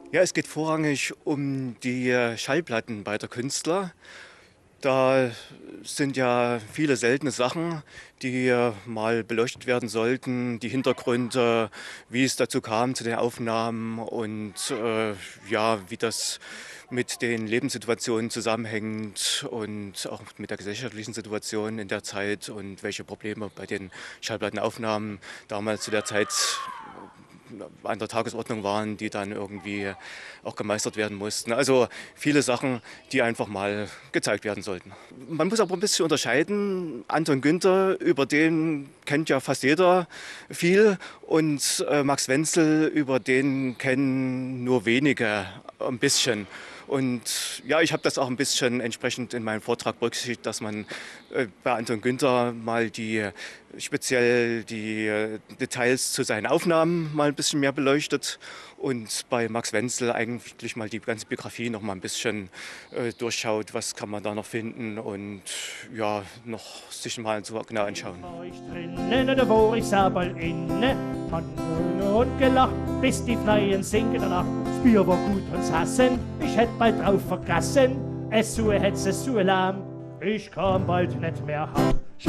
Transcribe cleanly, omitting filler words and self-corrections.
Ja, es geht vorrangig um die Schallplatten beider Künstler. Da sind ja viele seltene Sachen, die mal beleuchtet werden sollten, die Hintergründe, wie es dazu kam zu den Aufnahmen und ja, wie das mit den Lebenssituationen zusammenhängt und auch mit der gesellschaftlichen Situation in der Zeit und welche Probleme bei den Schallplattenaufnahmen damals zu der Zeit an der Tagesordnung waren, die dann irgendwie auch gemeistert werden mussten. Also viele Sachen, die einfach mal gezeigt werden sollten. Man muss aber ein bisschen unterscheiden. Anton Günther, über den kennt ja fast jeder viel, und Max Wenzel, über den kennen nur wenige ein bisschen. Und ja, ich habe das auch ein bisschen entsprechend in meinem Vortrag berücksichtigt, dass man bei Anton Günther mal speziell die Details zu seinen Aufnahmen mal ein bisschen mehr beleuchtet und bei Max Wenzel eigentlich mal die ganze Biografie noch mal ein bisschen durchschaut, was kann man da noch finden und ja, noch sich mal so genau anschauen. War ich drinnen oder war ich selber inne? Hat und gelacht, bis die Freien sinken danach. Das Bier war gut und Hassen, ich hätt bald drauf vergessen. Es so hätt's es so lahm, ich kam bald nicht mehr heim.